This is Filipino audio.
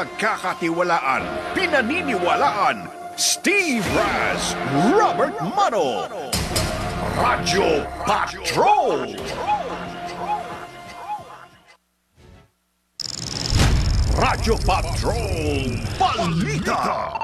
pinagkakatiwalaan, pinaniniwalaan, Steve Raz, Robert Mano, Radyo Patrol! Radyo Patrol Balita!